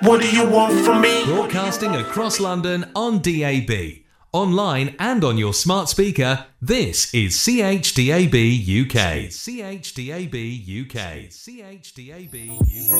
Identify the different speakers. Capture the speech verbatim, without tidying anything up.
Speaker 1: What do you want from me?
Speaker 2: Broadcasting across London on D A B, online and on your smart speaker, this is C H D A B U K. C H D A B U K. C H D A B U K.